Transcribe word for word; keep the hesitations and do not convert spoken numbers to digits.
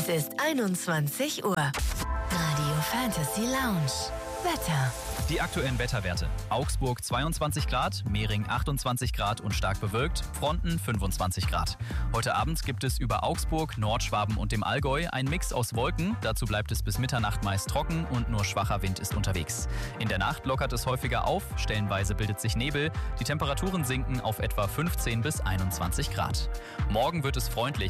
Es ist einundzwanzig Uhr. Radio Fantasy Lounge. Wetter. Die aktuellen Wetterwerte. Augsburg zweiundzwanzig Grad, Mehring achtundzwanzig Grad und stark bewölkt, Fronten fünfundzwanzig Grad. Heute Abend gibt es über Augsburg, Nordschwaben und dem Allgäu einen Mix aus Wolken. Dazu bleibt es bis Mitternacht meist trocken und nur schwacher Wind ist unterwegs. In der Nacht lockert es häufiger auf, stellenweise bildet sich Nebel. Die Temperaturen sinken auf etwa fünfzehn bis einundzwanzig Grad. Morgen wird es freundlich.